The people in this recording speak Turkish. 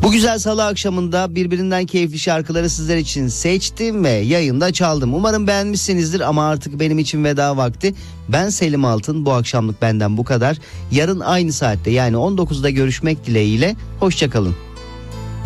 Bu güzel salı akşamında birbirinden keyifli şarkıları sizler için seçtim ve yayında çaldım. Umarım beğenmişsinizdir ama artık benim için veda vakti. Ben Selim Altın, bu akşamlık benden bu kadar. Yarın aynı saatte yani 19'da görüşmek dileğiyle. Hoşçakalın.